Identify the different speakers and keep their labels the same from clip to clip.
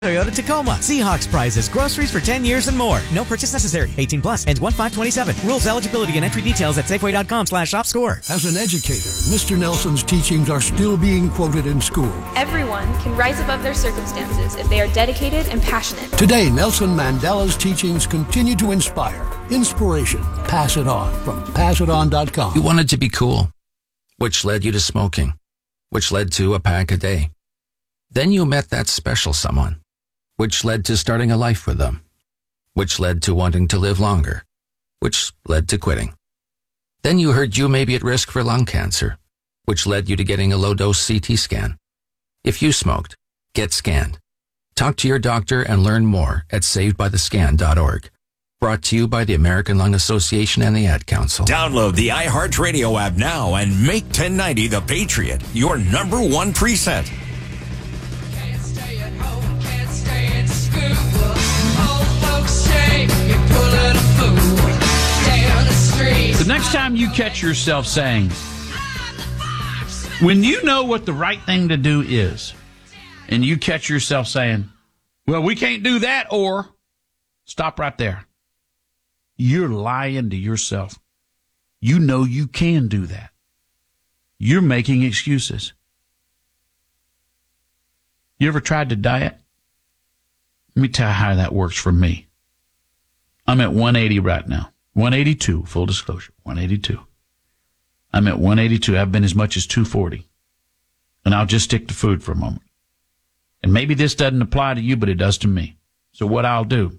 Speaker 1: Toyota Tacoma. Seahawks prizes, groceries for 10 years and more. No purchase necessary. 18 plus. Ends 1/5/27. Rules, eligibility, and entry details at Safeway.com/shopscore.
Speaker 2: As an educator, Mr. Nelson's teachings are still being quoted in school.
Speaker 3: Everyone can rise above their circumstances if they are dedicated and passionate.
Speaker 2: Today, Nelson Mandela's teachings continue to inspire. Inspiration. Pass it on from PassItOn.com.
Speaker 4: You wanted to be cool, which led you to smoking, which led to a pack a day. Then you met that special someone, which led to starting a life with them, which led to wanting to live longer, which led to quitting. Then you heard you may be at risk for lung cancer, which led you to getting a low-dose CT scan. If you smoked, get scanned. Talk to your doctor and learn more at savedbythescan.org. Brought to you by the American Lung Association and the Ad Council.
Speaker 5: Download the iHeartRadio app now and make 1090 The Patriot your number one preset.
Speaker 6: The next time you catch yourself saying, when you know what the right thing to do is, and you catch yourself saying, well, we can't do that, or stop right there. You're lying to yourself. You know you can do that. You're making excuses. You ever tried to diet? Let me tell you how that works for me. I'm at 180 right now. 182, full disclosure, 182. I'm at 182. I've been as much as 240. And I'll just stick to food for a moment. And maybe this doesn't apply to you, but it does to me. So what I'll do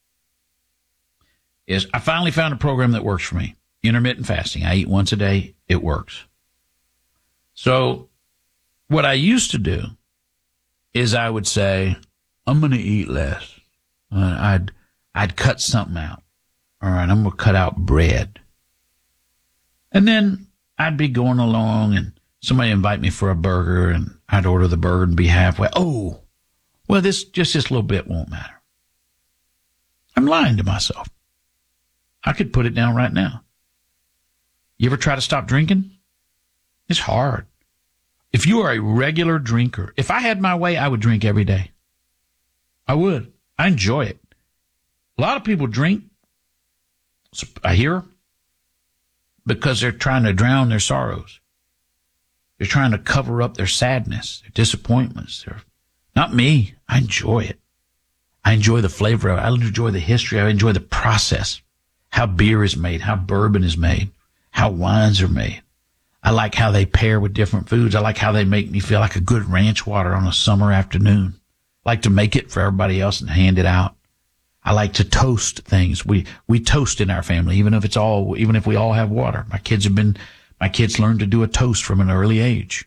Speaker 6: is I finally found a program that works for me. Intermittent fasting. I eat once a day. It works. So what I used to do is I would say, I'm going to eat less. I'd cut something out. All right, I'm going to cut out bread. And then I'd be going along and somebody invite me for a burger and I'd order the burger and be halfway. Oh, well, this little bit won't matter. I'm lying to myself. I could put it down right now. You ever try to stop drinking? It's hard. If you are a regular drinker, if I had my way, I would drink every day. I would. I enjoy it. A lot of people drink, I hear, because they're trying to drown their sorrows. They're trying to cover up their sadness, their disappointments. Not me. I enjoy it. I enjoy the flavor of it. I enjoy the history. I enjoy the process, how beer is made, how bourbon is made, how wines are made. I like how they pair with different foods. I like how they make me feel like a good ranch water on a summer afternoon. I like to make it for everybody else and hand it out. I like to toast things. We toast in our family, even if we all have water. My kids learned to do a toast from an early age.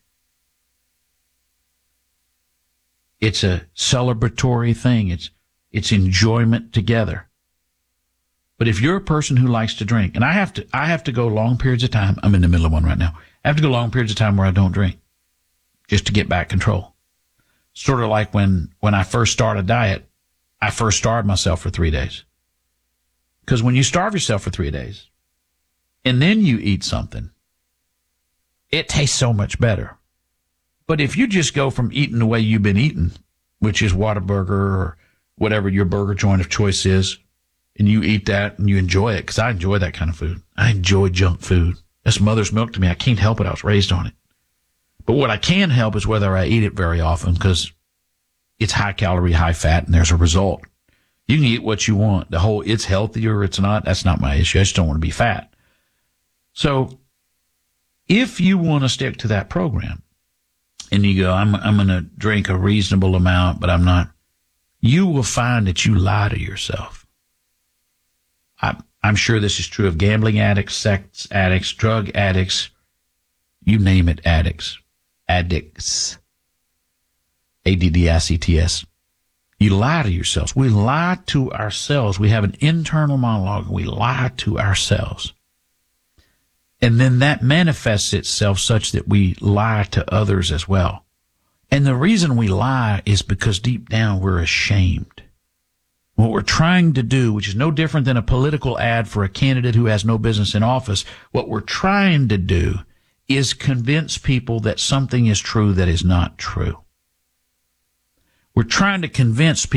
Speaker 6: It's a celebratory thing. It's enjoyment together. But if you're a person who likes to drink, and I have to go long periods of time. I'm in the middle of one right now. I have to go long periods of time where I don't drink just to get back control. Sort of like when I first started a diet, I first starved myself for 3 days. Because when you starve yourself for 3 days and then you eat something, it tastes so much better. But if you just go from eating the way you've been eating, which is Whataburger or whatever your burger joint of choice is, and you eat that and you enjoy it, because I enjoy that kind of food. I enjoy junk food. That's mother's milk to me. I can't help it. I was raised on it. But what I can help is whether I eat it very often, because it's high calorie, high fat, and there's a result. You can eat what you want. The whole it's healthy or it's not, that's not my issue. I just don't want to be fat. So if you want to stick to that program and you go, I'm going to drink a reasonable amount, but I'm not, you will find that you lie to yourself. I'm sure this is true of gambling addicts, sex addicts, drug addicts, you name it, addicts. Addicts. ADDICTS. You lie to yourselves. We lie to ourselves. We have an internal monologue. We lie to ourselves. And then that manifests itself such that we lie to others as well. And the reason we lie is because deep down we're ashamed. What we're trying to do, which is no different than a political ad for a candidate who has no business in office, what we're trying to do is convince people that something is true that is not true. We're trying to convince people